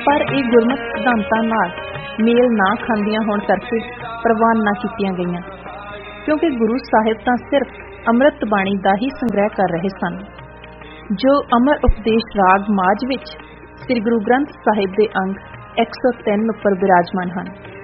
पर ਇਹ ਗੁਰਮਤ ਸਿਧਾਂਤਾਂ ਨਾਲ ਮੇਲ ਨਾ ਖਾਂਦੀਆਂ ਹੋਣ ਕਰਕੇ ਪ੍ਰਵਾਨ ਨਾ ਕੀਤੀਆਂ ਗਈਆਂ, ਕਿਉਂਕਿ ਗੁਰੂ ਸਾਹਿਬ ਤਾਂ ਸਿਰਫ ਅੰਮ੍ਰਿਤ ਬਾਣੀ ਦਾ ਹੀ ਸੰਗ੍ਰਹਿ ਕਰ ਰਹੇ ਸਨ, ਜੋ ਅਮਰ ਉਪਦੇਸ਼ ਰਾਗ ਮਾਝ ਵਿੱਚ ਸ੍ਰੀ ਗੁਰੂ ਗ੍ਰੰਥ ਸਾਹਿਬ ਦੇ ਅੰਗ 103 ਉੱਪਰ ਬਿਰਾਜਮਾਨ ਹਨ।